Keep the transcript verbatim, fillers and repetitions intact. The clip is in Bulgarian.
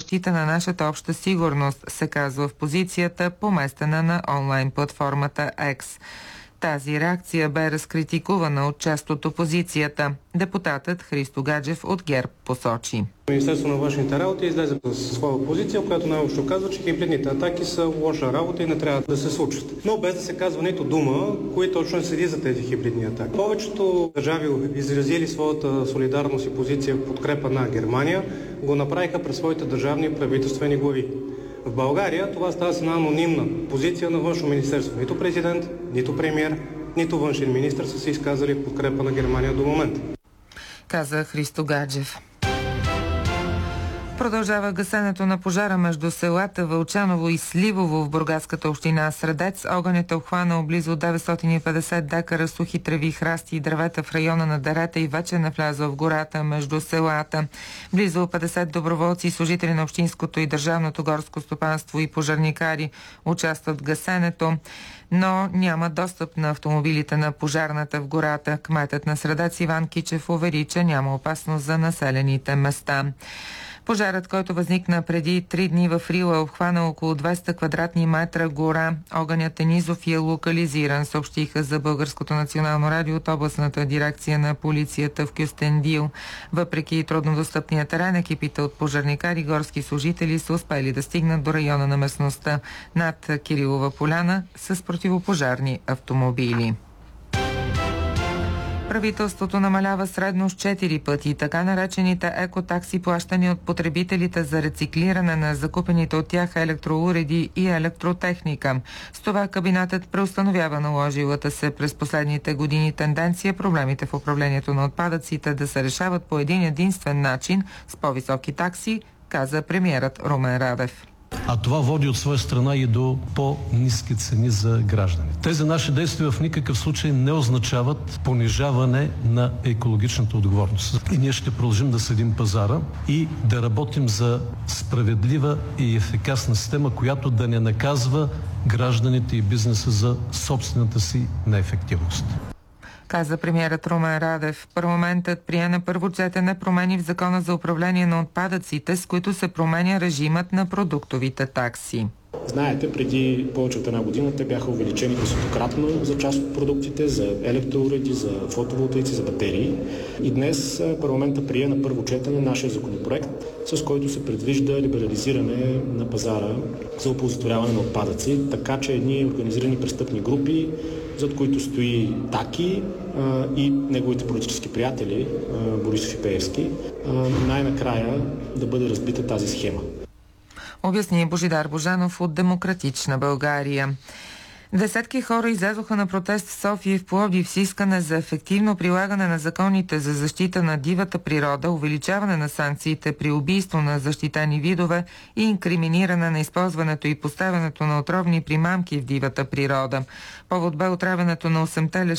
защита на нашата обща сигурност, се казва в позицията, поместена на онлайн платформата X. Тази реакция бе разкритикувана от част от опозицията. Депутатът Христо Гаджев от ГЕРБ посочи. Министерството на външните работи излезе със своя позиция, която най-общо казва, че хибридните атаки са лоша работа и не трябва да се случват. Но без да се казва нито дума, кои точно седи за тези хибридни атаки. Повечето държави, изразили своята солидарност и позиция в подкрепа на Германия, го направиха през своите държавни и правителствени глави. В България това става с една анонимна позиция на външно министерство. Нито президент, нито премиер, нито външен министър са се изказали в подкрепа на Германия до момента. Каза Христо Гаджев. Продължава гасенето на пожара между селата Вълчаново и Сливово в бургаската община Средец. Огънят е обхванал близо деветстотин и петдесет декара сухи треви, храсти и дървета в района на Дарета и вече е навлязъл в гората между селата. Близо петдесет доброволци и служители на общинското и държавното горско стопанство и пожарникари участват в гасенето, но няма достъп на автомобилите на пожарната в гората. Кметът на Средец Иван Кичев увери, че няма опасност за населените места. Пожарът, който възникна преди три дни в Рила, обхвана около двеста квадратни метра гора. Огънят е низов и е локализиран, съобщиха за Българското национално радио от областната дирекция на полицията в Кюстендил. Въпреки труднодостъпния терен, екипите от пожарникари и горски служители са успели да стигнат до района на местността над Кирилова поляна с противопожарни автомобили. Правителството намалява средно с четири пъти така наречените екотакси, плащани от потребителите за рециклиране на закупените от тях електроуреди и електротехника. С това кабинетът преустановява наложилата се през последните години тенденция проблемите в управлението на отпадъците да се решават по един единствен начин с по-високи такси, каза премиерът Румен Радев. А това води от своя страна и до по-ниски цени за граждани. Тези наши действия в никакъв случай не означават понижаване на екологичната отговорност. И ние ще продължим да следим пазара и да работим за справедлива и ефикасна система, която да не наказва гражданите и бизнеса за собствената си неефективност. Каза премиерът Румен Радев. Парламентът прие на първо четене промени в Закона за управление на отпадъците, с които се променя режимът на продуктовите такси. Знаете, преди повече от една година те бяха увеличени десетократно за част от продуктите, за електроуреди, за фотоволтаици, за батерии. И днес парламентът прие на първо четене нашия законопроект, с който се предвижда либерализиране на пазара за оползотворяване на отпадъци, така че едни организирани престъпни групи, зад които стои Таки а, и неговите политически приятели, а, Борисов и Пеевски, а, най-накрая да бъде разбита тази схема. Обясни Божидар Божанов от Демократична България. Десетки хора излязоха на протест в София и в Пловдив с искане за ефективно прилагане на законите за защита на дивата природа, увеличаване на санкциите при убийство на защитени видове и инкриминиране на използването и поставянето на отровни примамки в дивата природа. Повод бе отравянето на осемте